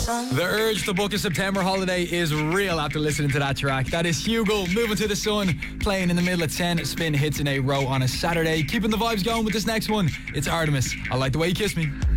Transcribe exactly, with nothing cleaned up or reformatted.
The urge to book a September holiday is real after listening to that track. That is Hugo, Moving to the Sun, playing in the middle at ten spin hits in a row on a Saturday. Keeping the vibes going with this next one. It's Artemis, I Like the Way You Kiss Me.